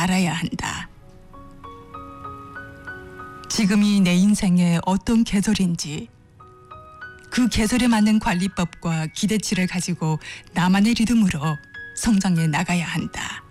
알아야 한다. 지금이 내 인생의 어떤 계절인지 그 계절에 맞는 관리법과 기대치를 가지고 나만의 리듬으로 성장해 나가야 한다.